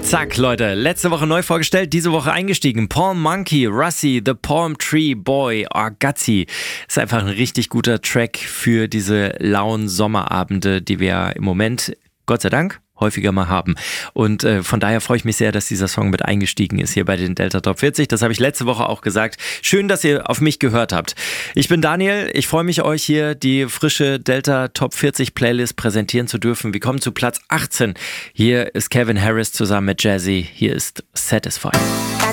Zack, Leute, letzte Woche neu vorgestellt, diese Woche eingestiegen. Palm Monkey, Russi, The Palm Tree Boy, Ragazzi. Ist einfach ein richtig guter Track für diese lauen Sommerabende, die wir im Moment, Gott sei Dank, häufiger mal haben. Und von daher freue ich mich sehr, dass dieser Song mit eingestiegen ist hier bei den Delta Top 40. Das habe ich letzte Woche auch gesagt. Schön, dass ihr auf mich gehört habt. Ich bin Daniel. Ich freue mich, euch hier die frische Delta Top 40 Playlist präsentieren zu dürfen. Wir kommen zu Platz 18. Hier ist Calvin Harris zusammen mit Jazzy. Hier ist Satisfied.